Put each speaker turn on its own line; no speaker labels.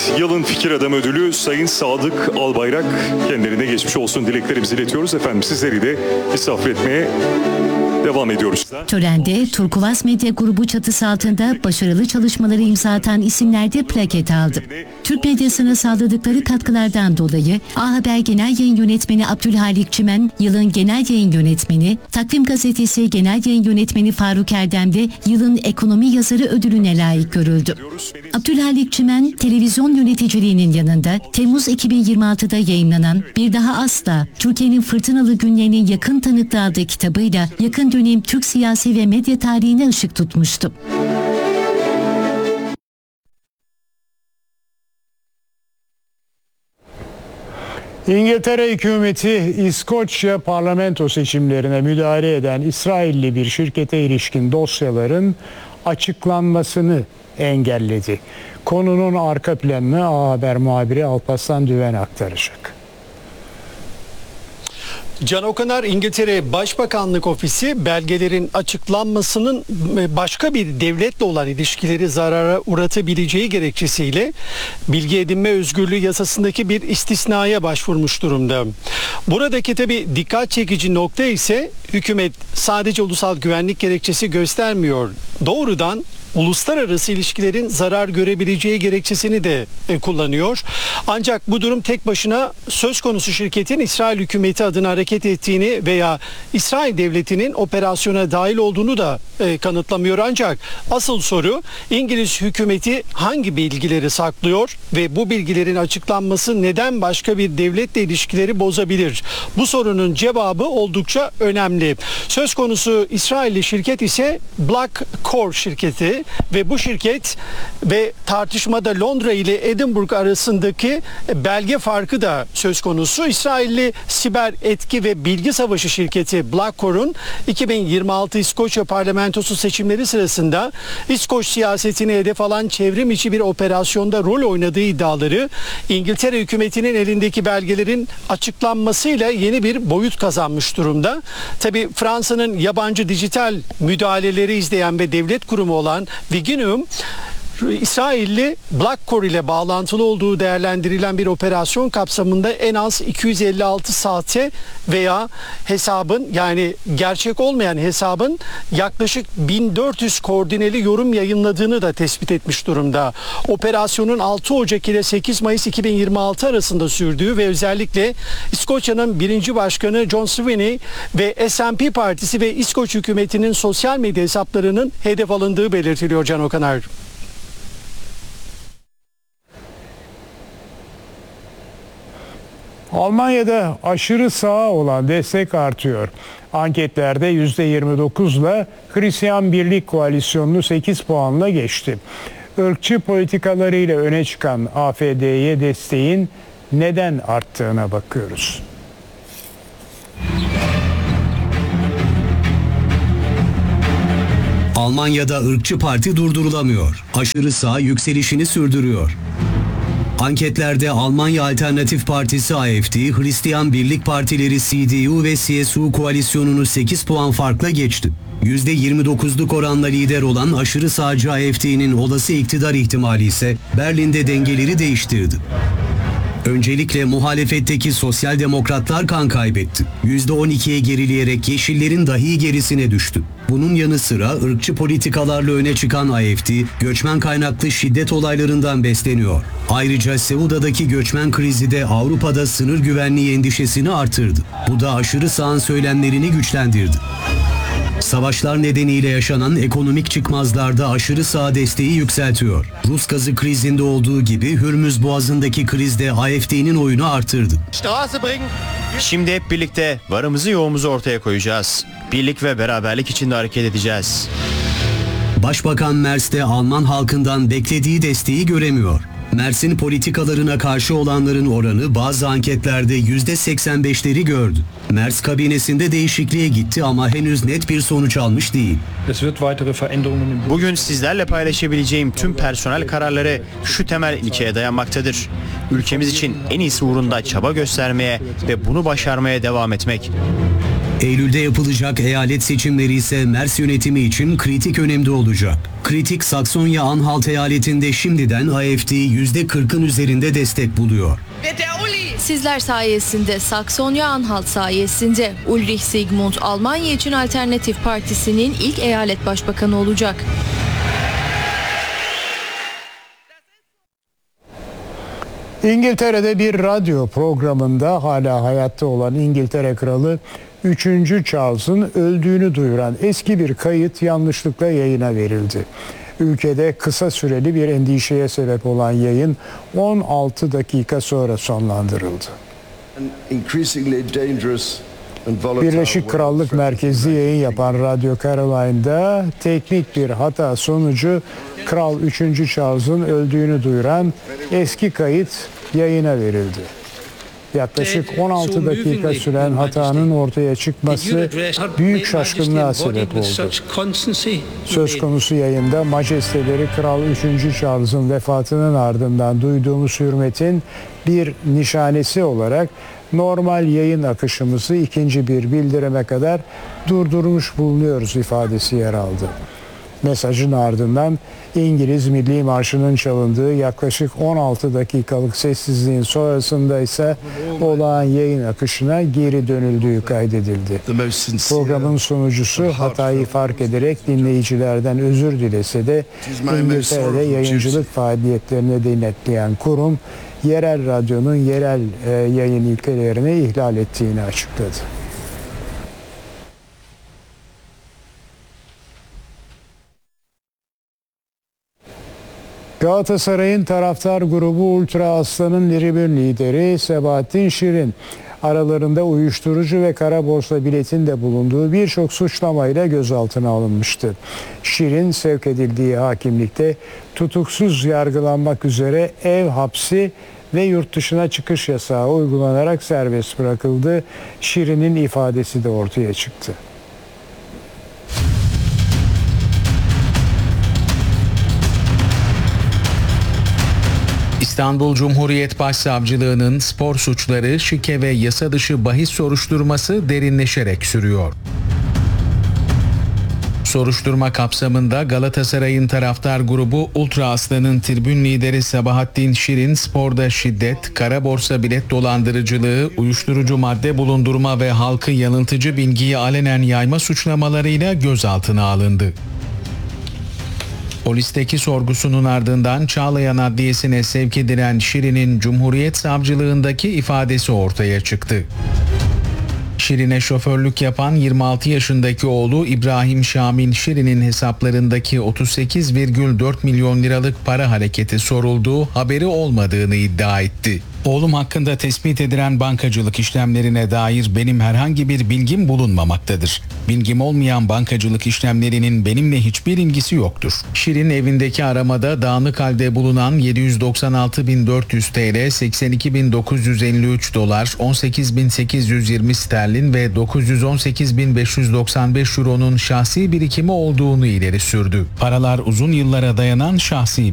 Yılın Fikir Adamı Ödülü Sayın Sadık Albayrak, kendilerine geçmiş olsun dileklerimizi iletiyoruz. Efendim sizleri de misafir etmeye devam ediyoruz.
Törende Turkuaz Medya Grubu çatısı altında başarılı çalışmaları imza atan isimler de plaket aldı. Türk medyasına sağladıkları katkılardan dolayı A Haber Genel Yayın Yönetmeni Abdülhalik Çimen, yılın genel yayın yönetmeni, Takvim Gazetesi Genel Yayın Yönetmeni Faruk Erdem de yılın ekonomi yazarı ödülüne layık görüldü. Abdülhalik Çimen, televizyon yöneticiliğinin yanında Temmuz 2026'da yayınlanan Bir Daha Asla, Türkiye'nin Fırtınalı Günlerinin Yakın Tanıklığı adlı kitabıyla yakın dönem Türk siyasi ve medya tarihine ışık tutmuştu.
İngiltere hükümeti İskoçya parlamento seçimlerine müdahale eden İsrailli bir şirkete ilişkin dosyaların açıklanmasını engelledi. Konunun arka planını A Haber muhabiri Alparslan Düven aktaracak.
Can Okanar, İngiltere Başbakanlık Ofisi belgelerin açıklanmasının başka bir devletle olan ilişkileri zarara uğratabileceği gerekçesiyle bilgi edinme özgürlüğü yasasındaki bir istisnaya başvurmuş durumda. Buradaki tabii dikkat çekici nokta ise hükümet sadece ulusal güvenlik gerekçesi göstermiyor. Doğrudan uluslararası ilişkilerin zarar görebileceği gerekçesini de kullanıyor. Ancak bu durum tek başına söz konusu şirketin İsrail hükümeti adına hareket ettiğini veya İsrail devletinin operasyona dahil olduğunu da kanıtlamıyor. Ancak asıl soru, İngiliz hükümeti hangi bilgileri saklıyor ve bu bilgilerin açıklanması neden başka bir devletle ilişkileri bozabilir? Bu sorunun cevabı oldukça önemli. Söz konusu İsrailli şirket ise Black Core şirketi ve bu şirket ve tartışmada Londra ile Edinburgh arasındaki belge farkı da söz konusu. İsrailli siber etki ve bilgi savaşı şirketi Black Core'un 2026 İskoçya parlamentosu seçimleri sırasında İskoç siyasetini hedef alan çevrim içi bir operasyonda rol oynadığı iddiaları İngiltere hükümetinin elindeki belgelerin açıklanmasıyla yeni bir boyut kazanmış durumda. Tabii Fransa'nın yabancı dijital müdahaleleri izleyen ve devlet kurumu olan Viginium, İsrailli Black Core ile bağlantılı olduğu değerlendirilen bir operasyon kapsamında en az 256 saate veya hesabın, yani gerçek olmayan hesabın yaklaşık 1400 koordineli yorum yayınladığını da tespit etmiş durumda. Operasyonun 6 Ocak ile 8 Mayıs 2026 arasında sürdüğü ve özellikle İskoçya'nın 1. Başkanı John Swinney ve SNP Partisi ve İskoç hükümetinin sosyal medya hesaplarının hedef alındığı belirtiliyor Can Okanar.
Almanya'da aşırı sağa olan destek artıyor. Anketlerde %29'la Hristiyan Birlik Koalisyonu'nu 8 puanla geçti. Irkçı politikalarıyla öne çıkan AfD'ye desteğin neden arttığına bakıyoruz.
Almanya'da ırkçı parti durdurulamıyor. Aşırı sağ yükselişini sürdürüyor. Anketlerde Almanya Alternatif Partisi AfD, Hristiyan Birlik Partileri CDU ve CSU koalisyonunu 8 puan farkla geçti. %29'luk oranla lider olan aşırı sağcı AfD'nin olası iktidar ihtimali ise Berlin'de dengeleri değiştirdi. Öncelikle muhalefetteki sosyal demokratlar kan kaybetti. %12'ye gerileyerek Yeşillerin dahi gerisine düştü. Bunun yanı sıra ırkçı politikalarla öne çıkan AfD, göçmen kaynaklı şiddet olaylarından besleniyor. Ayrıca Seuda'daki göçmen krizi de Avrupa'da sınır güvenliği endişesini artırdı. Bu da aşırı sağın söylemlerini güçlendirdi. Savaşlar nedeniyle yaşanan ekonomik çıkmazlarda aşırı sağ desteği yükseltiyor. Rus gazı krizinde olduğu gibi Hürmüz Boğazı'ndaki krizde AfD'nin oyunu artırdı.
Şimdi hep birlikte varımızı yoğumuzu ortaya koyacağız. Birlik ve beraberlik içinde hareket edeceğiz.
Başbakan Merz de Alman halkından beklediği desteği göremiyor. Merz'in politikalarına karşı olanların oranı bazı anketlerde %85'leri gördü. Merz kabinesinde değişikliğe gitti ama henüz net bir sonuç almış değil.
Bugün sizlerle paylaşabileceğim tüm personel kararları şu temel ilkeye dayanmaktadır. Ülkemiz için en iyisi uğrunda çaba göstermeye ve bunu başarmaya devam etmek.
Eylül'de yapılacak eyalet seçimleri ise Mers yönetimi için kritik önemde olacak. Kritik Saksonya-Anhalt eyaletinde şimdiden AfD %40'ın üzerinde destek buluyor.
Sizler sayesinde, Saksonya-Anhalt sayesinde Ulrich Sigmund Almanya için Alternatif Partisi'nin ilk eyalet başbakanı olacak.
İngiltere'de bir radyo programında hala hayatta olan İngiltere Kralı 3. Charles'ın öldüğünü duyuran eski bir kayıt yanlışlıkla yayına verildi. Ülkede kısa süreli bir endişeye sebep olan yayın 16 dakika sonra sonlandırıldı. Birleşik Krallık merkezli yayın yapan Radyo Caroline'da teknik bir hata sonucu Kral 3. Charles'ın öldüğünü duyuran eski kayıt yayına verildi. Yaklaşık 16 dakika süren hatanın ortaya çıkması büyük şaşkınlığa sebep oldu. Söz konusu yayında Majesteleri Kral 3. Charles'ın vefatının ardından duyduğumuz hürmetin bir nişanesi olarak normal yayın akışımızı ikinci bir bildirime kadar durdurmuş bulunuyoruz ifadesi yer aldı. Mesajın ardından İngiliz Milli Marşı'nın çalındığı yaklaşık 16 dakikalık sessizliğin sonrasında ise olağan yayın akışına geri dönüldüğü kaydedildi. Programın sunucusu hatayı fark ederek dinleyicilerden özür dilese de İngiltere'de yayıncılık faaliyetlerini denetleyen kurum yerel radyonun yerel yayın ilkelerini ihlal ettiğini açıkladı. Galatasaray'ın taraftar grubu Ultra Aslan'ın tribün lideri Sebahattin Şirin aralarında uyuşturucu ve kara borsa biletin de bulunduğu birçok suçlamayla gözaltına alınmıştı. Şirin sevk edildiği hakimlikte tutuksuz yargılanmak üzere ev hapsi ve yurt dışına çıkış yasağı uygulanarak serbest bırakıldı. Şirin'in ifadesi de ortaya çıktı.
İstanbul Cumhuriyet Başsavcılığı'nın spor suçları, şike ve yasa dışı bahis soruşturması derinleşerek sürüyor. Soruşturma kapsamında Galatasaray'ın taraftar grubu Ultra Aslan'ın tribün lideri Sebahattin Şirin, sporda şiddet, kara borsa bilet dolandırıcılığı, uyuşturucu madde bulundurma ve halkı yanıltıcı bilgiyi alenen yayma suçlamalarıyla gözaltına alındı. Polisteki sorgusunun ardından Çağlayan Adliyesi'ne sevk edilen Şirin'in Cumhuriyet Savcılığındaki ifadesi ortaya çıktı. Şirin'e şoförlük yapan 26 yaşındaki oğlu İbrahim Şamil Şirin'in hesaplarındaki 38,4 milyon liralık para hareketi sorulduğu haberi olmadığını iddia etti. Oğlum hakkında tespit edilen bankacılık işlemlerine dair benim herhangi bir bilgim bulunmamaktadır. Bilgim olmayan bankacılık işlemlerinin benimle hiçbir ilgisi yoktur. Şirin evindeki aramada dağınık halde bulunan 796.400 TL, 82.953 dolar, 18.820 sterlin ve 918.595 euronun şahsi birikimi olduğunu ileri sürdü. Paralar uzun yıllara dayanan şahsi